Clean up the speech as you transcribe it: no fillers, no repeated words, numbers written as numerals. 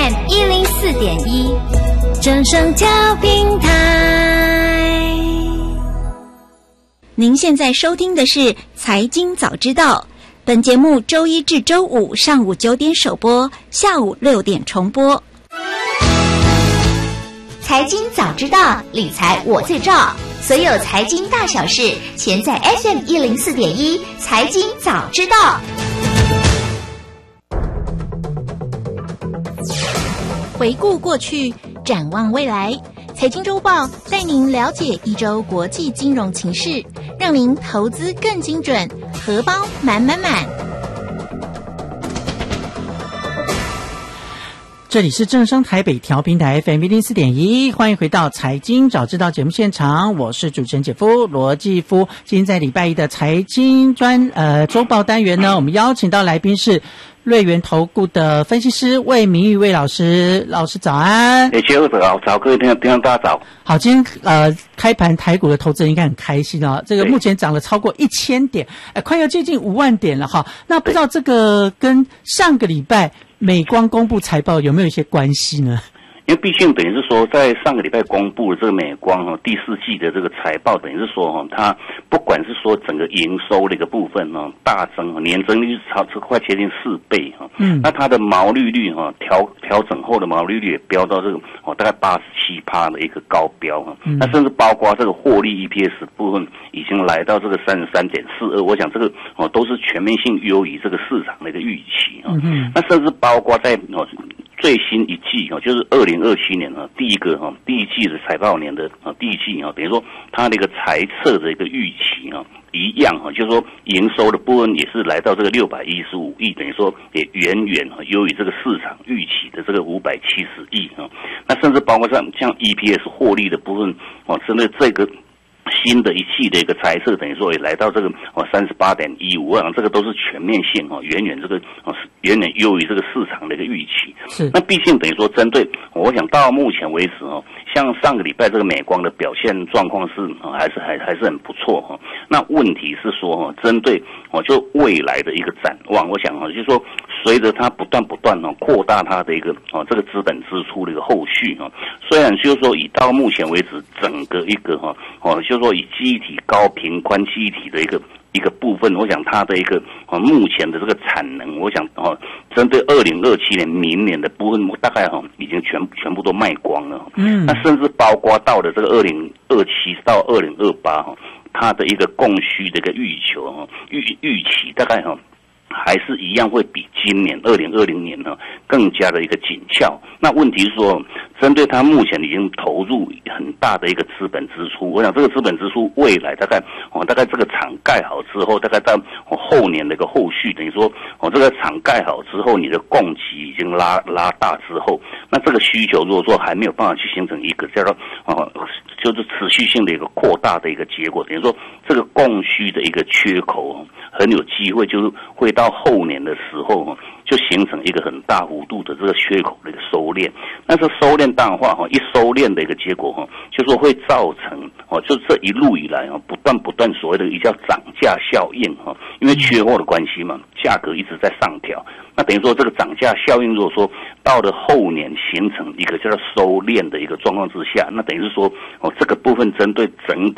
FM104.1，正声调频台。 您现在收听的是财经早知道，本节目周一至周五上午9点首播，下午6点重播。 财经早知道，理财我最照，所有财经大小事，全在 FM104.1 财经早知道。 回顾过去，展望未来，财经周报带您了解一周国际金融情势，让您投资更精准，荷包满满满。 这里是正声台北调频台 FM104.1， 欢迎回到财经早知道节目现场，我是主持人姐夫罗继夫。今天在礼拜一的财经周报单元呢，我们邀请到来宾是瑞元投顾的分析师魏明玉魏老师，老师早安。 节目早，各位听众大家早。 好，今天开盘台股的投资人应该很开心啊，这个目前涨了超过1000点，快要接近5万点了哈。那不知道这个跟上个礼拜美光公布财报有没有一些关系呢？ 因为毕竟等于是说，在上个礼拜公布的这个美光第4季的这个财报，等于是说它不管是说整个营收的一个部分大增，年增率快接近4倍那它的毛利率调整后的毛利率也飙到这个大概87%的一个高标那甚至包括这个获利 EPS 部分已经来到这个 33.42， 我想这个都是全面性优于这个市场的一个预期那甚至包括在最新一季就是2027年第一季的财报年的第一季等于说它的一个财测的一个预期一样就是说营收的部分也是来到这个615亿，等于说也远远优于这个市场预期的这个570亿那甚至包括像 EPS 获利的部分针对这个新的一季的一个财测，等于说也来到这个38.15，这个都是全面性远远优于这个市场的一个预期。 是。 那毕竟等于说针对，我想到目前为止像上个礼拜这个美光的表现状况是还是很不错那问题是说针对就未来的一个展望，我想就是说随着它不断扩大它的一个这个资本支出的一个后续虽然就是说以到目前为止整个一个就是说以记忆体高频宽记忆体的一个部分，我想它的一个目前的这个产能，我想针对2027年明年的部分，大概已经全部都卖光了那甚至包括到了这个2027到2028它的一个供需的一个预求预期大概还是一样会比今年2020年更加的一个紧俏。那问题是说，针对它目前已经投入很大的一个资本支出，我想这个资本支出未来大概这个厂盖好之后，大概到后年的一个后续，等于说这个厂盖好之后，你的供给已经拉大之后，那这个需求如果说还没有办法去形成一个叫做就是持续性的一个扩大的一个结果，等于说这个供需的一个缺口很有机会就是会到后年的时候就形成一个很大幅度的这个缺口的一个收敛。那这收敛淡化一收敛的一个结果就是说会造成就这一路以来不断所谓的一叫涨价效应因为缺货的关系嘛，价格一直在上调。那等于说这个涨价效应如果说到了后年形成一个叫做收敛的一个状况之下，那等于是说这个部分针对整体